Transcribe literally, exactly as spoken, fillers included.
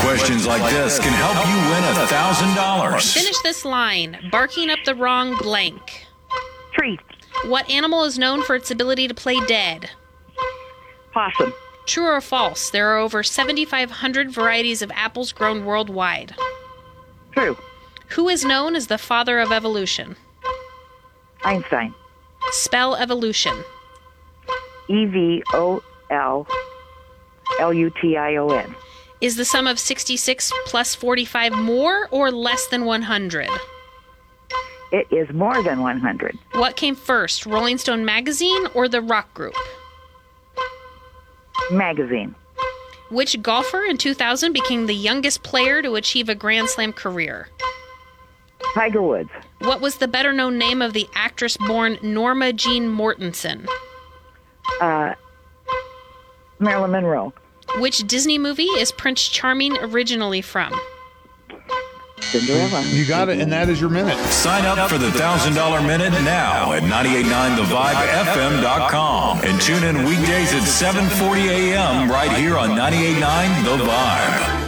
Questions like this can help you win one thousand dollars. Finish this line. Barking up the wrong blank. Tree. What animal is known for its ability to play dead? Possum. True or false? There are over seventy-five hundred varieties of apples grown worldwide. True. Who is known as the father of evolution? Einstein. Spell evolution. E V O L L U T I O N. Is the sum of sixty-six plus forty-five more or less than one hundred? It is more than one hundred. What came first, Rolling Stone magazine or the rock group? Magazine. Which golfer in two thousand became the youngest player to achieve a Grand Slam career? Tiger Woods. What was the better-known name of the actress born Norma Jean Mortensen? Uh, Marilyn Monroe. Which Disney movie is Prince Charming originally from? Cinderella. You got it, and that is your minute. Sign up for the one thousand dollars Minute now at nine eight nine the vibe f m dot com and tune in weekdays at seven forty a.m. right here on ninety-eight point nine The Vibe.